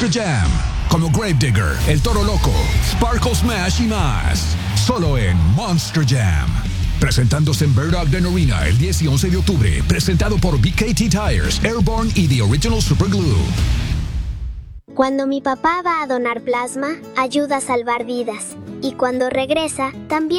Monster Jam, como Gravedigger, El Toro Loco, Sparkle Smash y más. Solo en Monster Jam. Presentándose en Bird Ogden Arena el 10 y 11 de octubre. Presentado por BKT Tires, Airborne y The Original Super Glue. Cuando mi papá va a donar plasma, ayuda a salvar vidas. Y cuando regresa, también